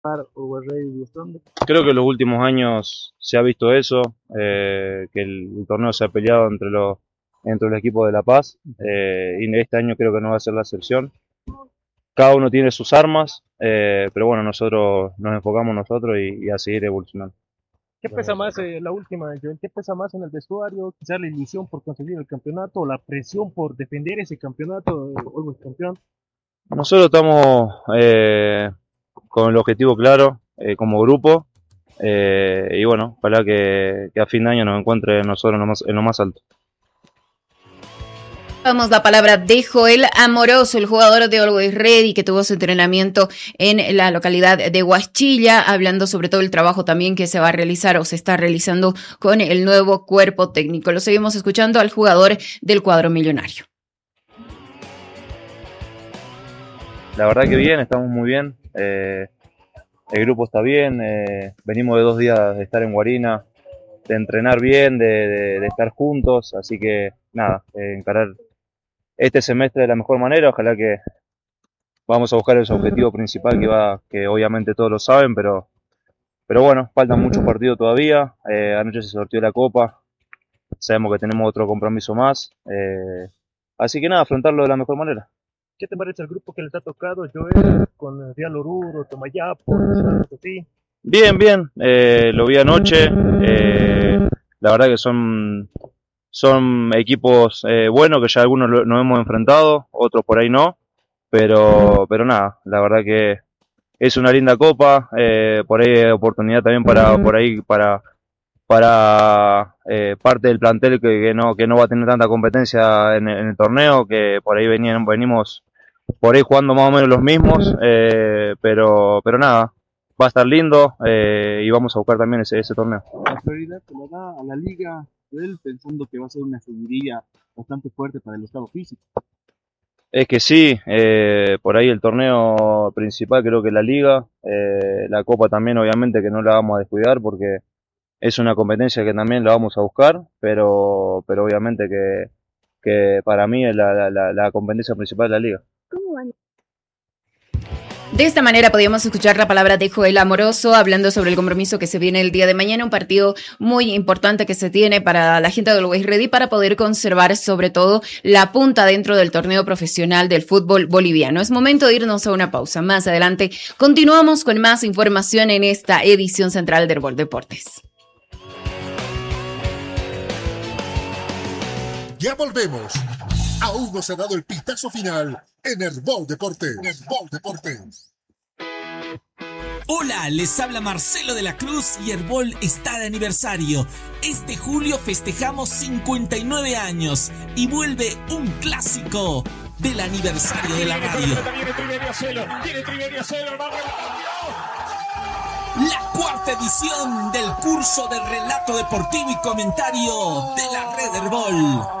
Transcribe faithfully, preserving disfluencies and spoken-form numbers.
Uruguay Ready Strong? Creo que en los últimos años se ha visto eso, eh, que el, el torneo se ha peleado entre los entre los equipos de La Paz, eh, y este año creo que no va a ser la excepción. Cada uno tiene sus armas, eh, pero bueno, nosotros nos enfocamos nosotros y, y a seguir evolucionando. ¿Qué pesa más, eh, la última, Joel? ¿Qué pesa más en el vestuario? Quizás la ilusión por conseguir el campeonato, la presión por defender ese campeonato, eh, Always campeón. Nosotros estamos eh, con el objetivo claro, eh, como grupo, eh, y bueno, ojalá que, que a fin de año nos encuentre nosotros en lo más, en lo más alto. Vamos la palabra de Joel Amoroso, el jugador de Always Ready que tuvo su entrenamiento en la localidad de Huachilla, hablando sobre todo el trabajo también que se va a realizar o se está realizando con el nuevo cuerpo técnico. Lo seguimos escuchando al jugador del cuadro millonario. La verdad que bien, estamos muy bien, eh, el grupo está bien, eh, venimos de dos días de estar en Guarina, de entrenar bien, de, de, de estar juntos, así que nada, eh, encarar este semestre de la mejor manera. Ojalá que vamos a buscar ese objetivo principal que va, que obviamente todos lo saben, pero, pero bueno, faltan muchos partidos todavía. Eh, anoche se sorteó la Copa, sabemos que tenemos otro compromiso más, eh, así que nada, afrontarlo de la mejor manera. ¿Qué te parece el grupo que les ha tocado, Joel, con Real Oruro, Tomayapo, sí? Bien, bien, eh, lo vi anoche, eh, la verdad que son Son equipos eh, buenos, que ya algunos lo, nos hemos enfrentado, otros por ahí no, pero, pero nada, la verdad que es una linda copa, eh, por ahí hay oportunidad también para, por ahí para, para eh, parte del plantel que, que, no, que no va a tener tanta competencia en el, en el torneo, que por ahí venían, venimos por ahí jugando más o menos los mismos, eh, pero, pero nada, va a estar lindo, eh, y vamos a buscar también ese, ese torneo. La prioridad se la da a la liga, él pensando que va a ser una seguidilla bastante fuerte para el estado físico. Es que sí, eh, por ahí el torneo principal creo que la liga, eh, la copa también obviamente que no la vamos a descuidar porque es una competencia que también la vamos a buscar, pero, pero obviamente que, que para mí es la, la, la competencia principal de la liga. ¿Cómo van? De esta manera podíamos escuchar la palabra de Joel Amoroso hablando sobre el compromiso que se viene el día de mañana, un partido muy importante que se tiene para la gente de Always Ready para poder conservar sobre todo la punta dentro del torneo profesional del fútbol boliviano. Es momento de irnos a una pausa. Más adelante continuamos con más información en esta edición central de Herbol Deportes. Ya volvemos. Aún no se ha dado el pitazo final en Herbol Deportes. Herbol Deportes. Hola, les habla Marcelo de la Cruz y Herbol está de aniversario. Este julio festejamos cincuenta y nueve años y vuelve un clásico del aniversario de la radio. La cuarta edición del curso de relato deportivo y comentario de la Red Herbol.